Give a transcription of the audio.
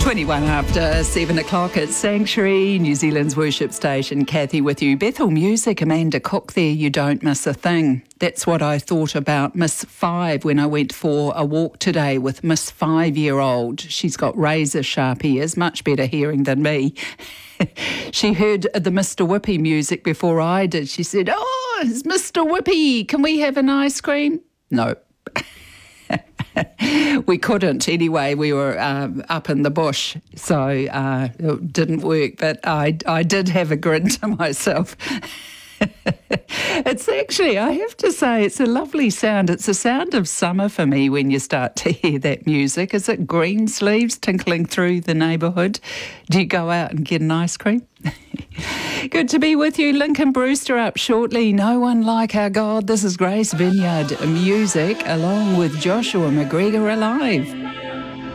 21 after 7 o'clock at Sanctuary, New Zealand's worship station. Kathy with you. Bethel Music, Amanda Cook there. You don't miss a thing. That's what I thought about Miss Five when I went for a walk today with Miss 5-year-old. She's got razor sharp ears, much better hearing than me. She heard the Mr. Whippy music before I did. She said, "Oh, it's Mr. Whippy. Can we have an ice cream?" No. We couldn't anyway. We were up in the bush, so it didn't work. But I did have a grin to myself. It's actually, I have to say, it's a lovely sound. It's a sound of summer for me when you start to hear that music. Is it green sleeves tinkling through the neighbourhood? Do you go out and get an ice cream? Good to be with you. Lincoln Brewster up shortly. No One Like Our God. This is Grace Vineyard Music along with Joshua McGregor Alive.